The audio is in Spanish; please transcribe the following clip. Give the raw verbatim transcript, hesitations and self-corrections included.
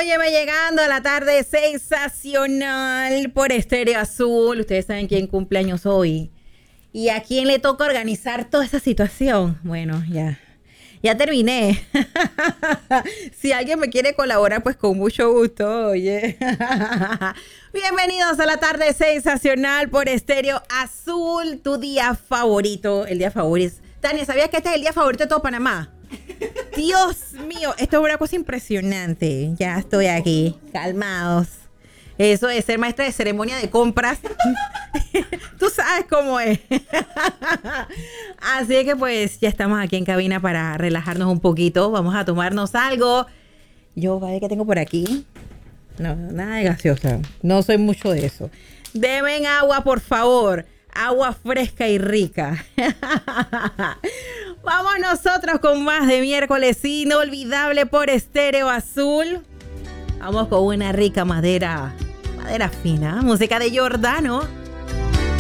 Óyeme, llegando a la tarde sensacional por Estéreo Azul. Ustedes saben quién cumpleaños hoy y a quién le toca organizar toda esa situación. Bueno, ya, ya terminé. Si alguien me quiere colaborar, pues con mucho gusto, oye. Bienvenidos a la tarde sensacional por Estéreo Azul, tu día favorito, el día favorito. Tania, ¿sabías que este es el día favorito de todo Panamá? Dios mío, esto es una cosa impresionante. Ya estoy aquí, calmados. Eso es ser maestra de ceremonia de compras. Tú sabes cómo es. Así que pues ya estamos aquí en cabina para relajarnos un poquito. Vamos a tomarnos algo. Yo, a ver qué tengo por aquí. No, nada de gaseosa. No soy mucho de eso. Deben agua, por favor. Agua fresca y rica. Vamos nosotros con más de miércoles inolvidable por Estéreo Azul. Vamos con una rica madera, madera fina, música de Giordano.